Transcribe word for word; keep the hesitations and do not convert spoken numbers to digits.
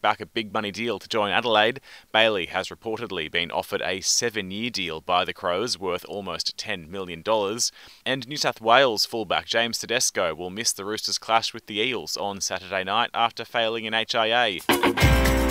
back a big money deal to join Adelaide. Bailey has reportedly been offered a seven-year deal by the Crows worth almost ten million dollars. And New South Wales fullback James Tedesco will miss the Roosters' clash with the Eels on Saturday night after failing in H I A.